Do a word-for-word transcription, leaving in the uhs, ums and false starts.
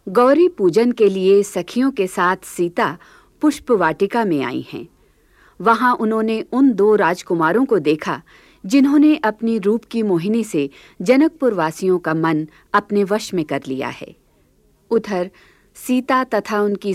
गौरी पूजन के लिए सखियों के साथ सीता पुष्प वाटिका में आई हैं। वहां उन्होंने उन दो राजकुमारों को देखा जिन्होंने अपनी रूप की मोहिनी से जनकपुर वासियों का मन अपने वश में कर लिया है। उधर सीता तथा उनकी